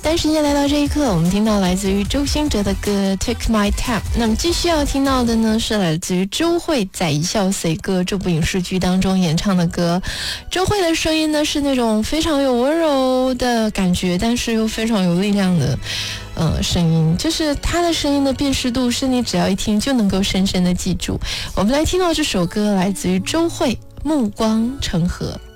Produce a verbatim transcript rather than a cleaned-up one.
但时间来到这一刻，我们听到来自于周兴哲的歌 Take My Time。 那么继续要听到的呢，是来自于周蕙在《一笑随歌》这部影视剧当中演唱的歌。周蕙的声音呢，是那种非常有温柔的感觉，但是又非常有力量的呃，声音，就是她的声音的辨识度是你只要一听就能够深深的记住。我们来听到这首歌，来自于周蕙《暮光成河》。